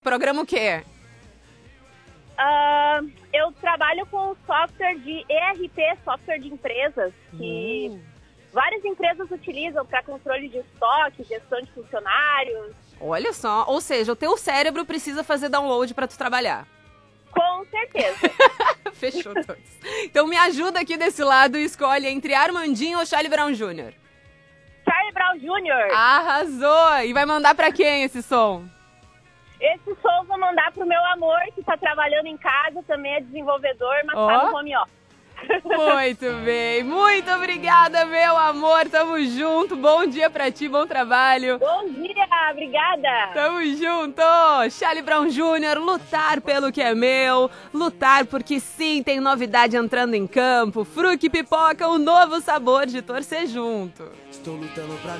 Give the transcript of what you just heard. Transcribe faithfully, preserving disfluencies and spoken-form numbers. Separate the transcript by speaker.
Speaker 1: programa o quê?
Speaker 2: Uh, eu trabalho com software de E R P, software de empresas, que
Speaker 1: Hum.
Speaker 2: várias empresas utilizam para controle de estoque, gestão de funcionários.
Speaker 1: Olha só, ou seja, o teu cérebro precisa fazer download pra tu trabalhar.
Speaker 2: Com certeza.
Speaker 1: Fechou todos. Então me ajuda aqui desse lado e escolhe entre Armandinho ou Charlie Brown Júnior
Speaker 2: Charlie Brown Júnior
Speaker 1: Arrasou! E vai mandar pra quem esse som?
Speaker 2: Esse som vou mandar pro meu amor, que tá trabalhando em casa, também é desenvolvedor, mas
Speaker 1: Ó.
Speaker 2: tá no home office.
Speaker 1: Muito bem, muito obrigada, meu amor, tamo junto, bom dia pra ti, bom trabalho.
Speaker 2: Bom dia, obrigada.
Speaker 1: Tamo junto! Charlie Brown Júnior, lutar pelo que é meu, lutar porque sim, tem novidade entrando em campo, Fruque Pipoca, o novo sabor de torcer junto.
Speaker 3: Estou lutando pra